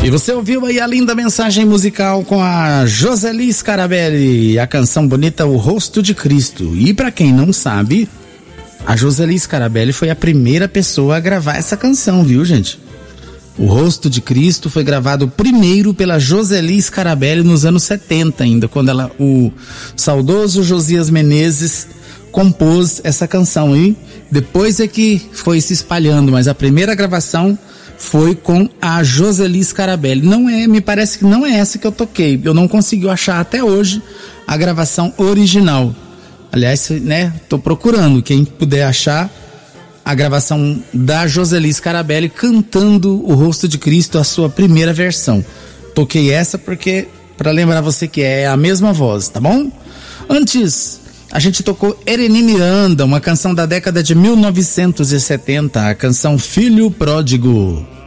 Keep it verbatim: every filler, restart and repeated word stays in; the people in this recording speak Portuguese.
E você ouviu aí a linda mensagem musical com a Joseli Scarabelli, a canção bonita O Rosto de Cristo. E pra quem não sabe, a Joseli Scarabelli foi a primeira pessoa a gravar essa canção, viu, gente? O Rosto de Cristo foi gravado primeiro pela Joseli Scarabelli nos anos setenta ainda, quando ela, o saudoso Josias Menezes compôs essa canção aí. Depois é que foi se espalhando, mas a primeira gravação foi com a Joseli Scarabelli. Não é, me parece que não é essa que eu toquei. Eu não consegui achar até hoje a gravação original. Aliás, né, tô procurando. Quem puder achar a gravação da Joseli Scarabelli cantando O Rosto de Cristo, a sua primeira versão. Toquei essa porque, para lembrar você que é a mesma voz, tá bom? Antes, a gente tocou Ereni Miranda, uma canção da década de mil novecentos e setenta, a canção Filho Pródigo.